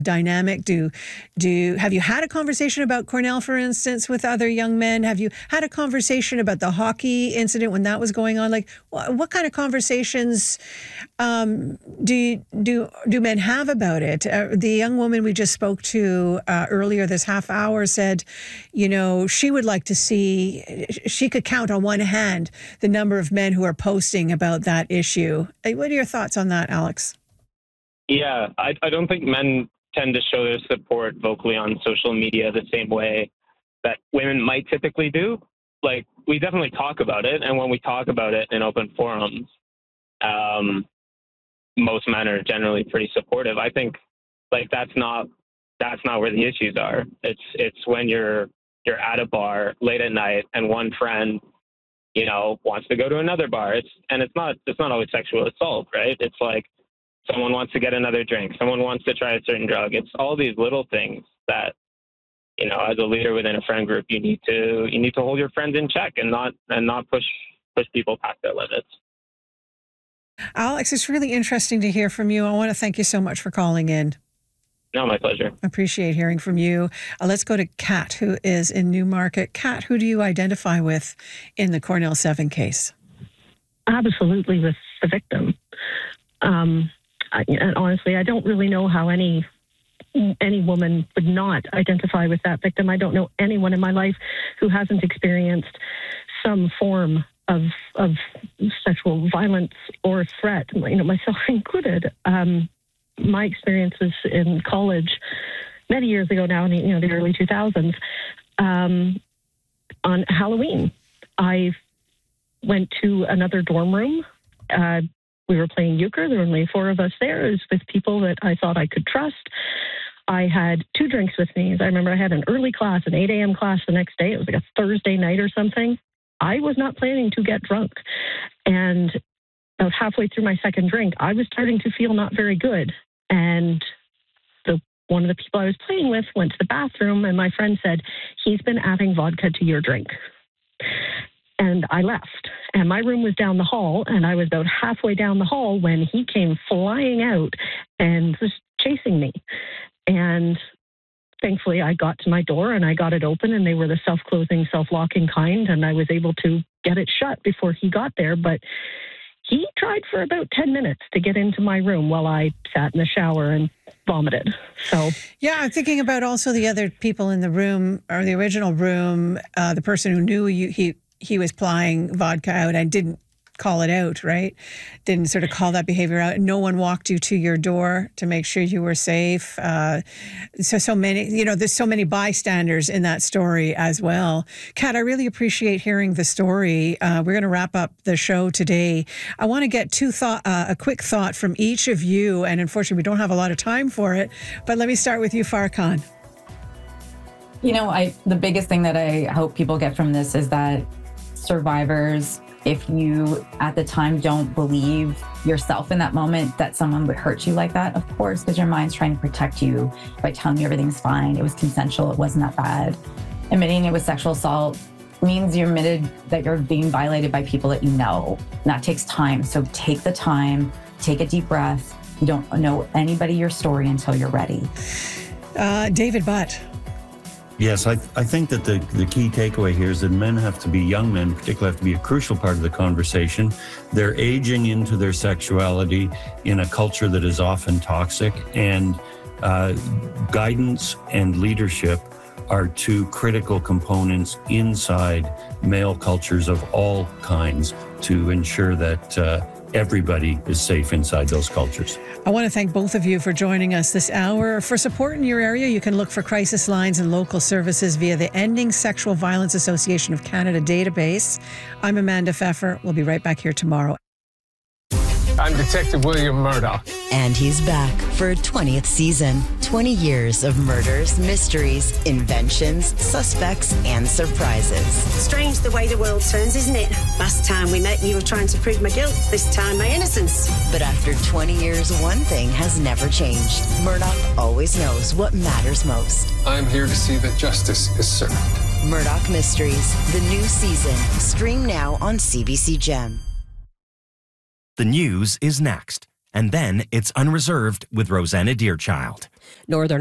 dynamic? Have you had a conversation about Cornell, for instance, with other young men? Have you had a conversation about the hockey incident when that was going on? Like, what kind of conversations do men have about it? The young woman we just spoke to earlier this half hour said, she would like to see, she could count on one hand the number of men who are posting about that issue. What are your thoughts on that, Alex? Yeah, I don't think men tend to show their support vocally on social media the same way that women might typically do. Like, we definitely talk about it, and when we talk about it in open forums, most men are generally pretty supportive. I think, like, that's not where the issues are. It's when you're at a bar late at night and one friend, wants to go to another bar. It's not always sexual assault, right? It's like, someone wants to get another drink. Someone wants to try a certain drug. It's all these little things that, as a leader within a friend group, you need to hold your friends in check and not push people past their limits. Alex, it's really interesting to hear from you. I want to thank you so much for calling in. No, my pleasure. Appreciate hearing from you. Let's go to Kat, who is in Newmarket. Kat, who do you identify with in the Cornell 7 case? Absolutely with the victim. And honestly, I don't really know how any woman would not identify with that victim. I don't know anyone in my life who hasn't experienced some form of sexual violence or threat, myself included. My experiences in college many years ago now, in the early 2000s, on Halloween, I went to another dorm room. We were playing euchre. There were only 4 of us there. It was with people that I thought I could trust. I had 2 drinks with me. I remember I had an early class, an 8 a.m. class the next day. It was like a Thursday night or something. I was not planning to get drunk. And about halfway through my second drink, I was starting to feel not very good. And one of the people I was playing with went to the bathroom, and my friend said, "He's been adding vodka to your drink." And I left, and my room was down the hall, and I was about halfway down the hall when he came flying out and was chasing me. And thankfully, I got to my door, and I got it open, and they were the self-closing, self-locking kind, and I was able to get it shut before he got there. But he tried for about 10 minutes to get into my room while I sat in the shower and vomited. So, yeah, I'm thinking about also the other people in the room, or the original room, the person who knew he was plying vodka out and didn't call it out, right? Didn't sort of call that behavior out. No one walked you to your door to make sure you were safe. So many, there's so many bystanders in that story as well. Kat, I really appreciate hearing the story. We're going to wrap up the show today. I want to get a quick thought from each of you, and unfortunately we don't have a lot of time for it, but let me start with you, Farkan. The biggest thing that I hope people get from this is that survivors, if you at the time don't believe yourself in that moment that someone would hurt you like that, of course, because your mind's trying to protect you by telling you everything's fine, it was consensual, it wasn't that bad. Admitting it was sexual assault means you admitted that you're being violated by people that you know. And that takes time. So take the time, take a deep breath. You don't know anybody your story until you're ready. David Butt. Yes, I think that the key takeaway here is that young men particularly, have to be a crucial part of the conversation. They're aging into their sexuality in a culture that is often toxic, and guidance and leadership are 2 critical components inside male cultures of all kinds to ensure that everybody is safe inside those cultures. I want to thank both of you for joining us this hour. For support in your area, you can look for crisis lines and local services via the Ending Sexual Violence Association of Canada database. I'm Amanda Pfeffer. We'll be right back here tomorrow. I'm Detective William Murdoch. And he's back for a 20th season. 20 years of murders, mysteries, inventions, suspects, and surprises. Strange the way the world turns, isn't it? Last time we met, you were trying to prove my guilt. This time, my innocence. But after 20 years, one thing has never changed. Murdoch always knows what matters most. I'm here to see that justice is served. Murdoch Mysteries, the new season. Stream now on CBC Gem. The news is next And then it's Unreserved with Rosanna Deerchild. Northern